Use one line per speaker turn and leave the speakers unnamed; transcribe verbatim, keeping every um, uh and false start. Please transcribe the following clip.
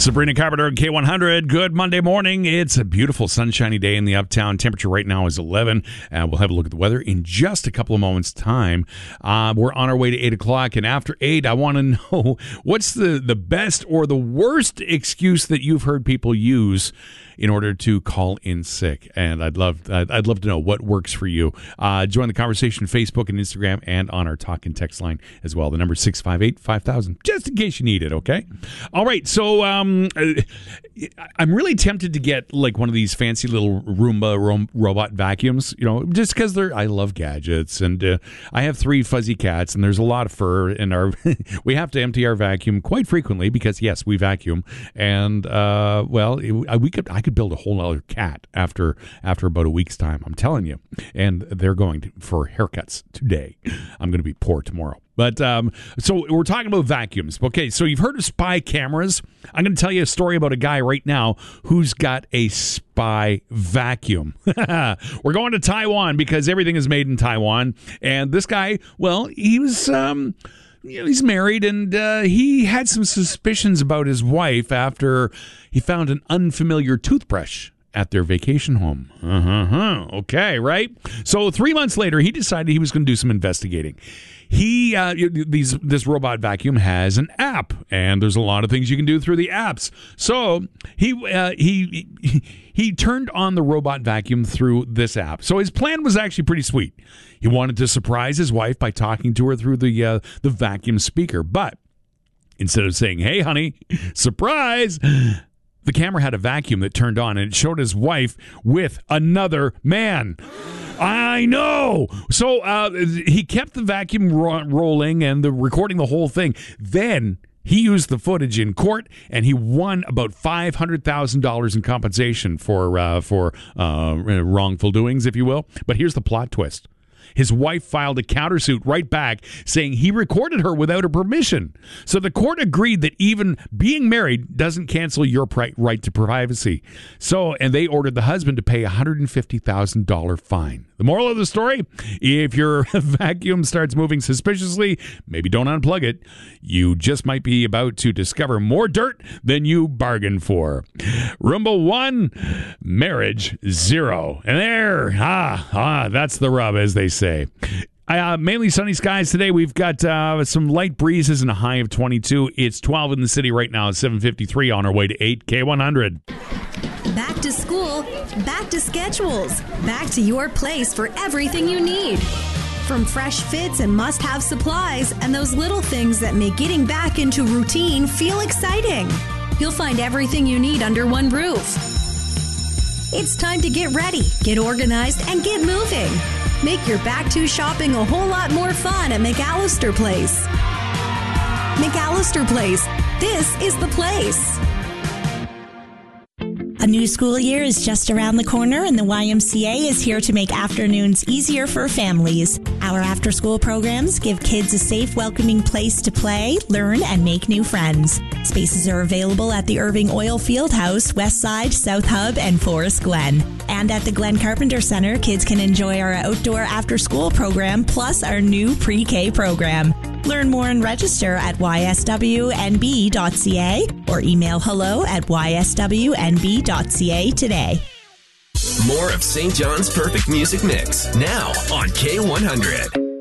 Sabrina Carpenter on K one hundred. Good Monday morning. It's a beautiful sunshiny day in the uptown. Temperature right now is eleven. Uh, we'll have a look at the weather in just a couple of moments' time. Uh, we're on our way to eight o'clock. And after eight, I want to know what's the, the best or the worst excuse that you've heard people use in order to call in sick. And I'd love I'd, I'd love to know what works for you. Uh, join the conversation Facebook and Instagram and on our talk and text line as well. The number is six five eight, five thousand, just in case you need it, okay? All right, so um, I'm really tempted to get like one of these fancy little Roomba ro- robot vacuums, you know, just because they're, I love gadgets, and uh, I have three fuzzy cats, and there's a lot of fur in our, we have to empty our vacuum quite frequently because, yes, we vacuum, and, uh, well, it, we could, I could build a whole other cat after after about a week's time, I'm telling you. And they're going to, for haircuts today. I'm going to be poor tomorrow. But um, so we're talking about vacuums. Okay, so you've heard of spy cameras. I'm going to tell you a story about a guy right now who's got a spy vacuum. We're going to Taiwan because everything is made in Taiwan. And this guy, well, he was... Um, You know, he's married, and uh, he had some suspicions about his wife after he found an unfamiliar toothbrush at their vacation home. Uh-huh. Okay, right? So three months later, he decided he was going to do some investigating. He uh, these this robot vacuum has an app, and there's a lot of things you can do through the apps. So he uh, he he, he turned on the robot vacuum through this app. So his plan was actually pretty sweet. He wanted to surprise his wife by talking to her through the uh, the vacuum speaker, but instead of saying, "Hey, honey, surprise," the camera had a vacuum that turned on, and it showed his wife with another man. I know. So uh, he kept the vacuum ro- rolling and the recording the whole thing. Then he used the footage in court, and he won about five hundred thousand dollars in compensation for uh, for uh, wrongful doings, if you will. But here's the plot twist. His wife filed a countersuit right back saying he recorded her without her permission. So the court agreed that even being married doesn't cancel your pri- right to privacy. So, and they ordered the husband to pay a one hundred fifty thousand dollars fine. The moral of the story, if your vacuum starts moving suspiciously, maybe don't unplug it. You just might be about to discover more dirt than you bargained for. Roomba one, marriage zero. And there, ah, ah, that's the rub, as they say. Uh, mainly sunny skies today. We've got uh, some light breezes and a high of twenty-two. It's twelve in the city right now. It's seven fifty-three on our way to eight K one hundred.
Back to school, back to schedules, back to your place for everything you need. From fresh fits and must-have supplies and those little things that make getting back into routine feel exciting. You'll find everything you need under one roof. It's time to get ready, get organized, and get moving. Make your back-to shopping a whole lot more fun at McAllister Place. McAllister Place. This is the place.
A new school year is just around the corner, and the Y M C A is here to make afternoons easier for families. Our after-school programs give kids a safe, welcoming place to play, learn, and make new friends. Spaces are available at the Irving Oil Field House, Westside, South Hub, and Forest Glen. And at the Glen Carpenter Center, kids can enjoy our outdoor after-school program, plus our new pre-K program. Learn more and register at y s w n b dot c a or email hello at y s w n b dot c a today.
More of Saint John's Perfect Music Mix now on K one hundred.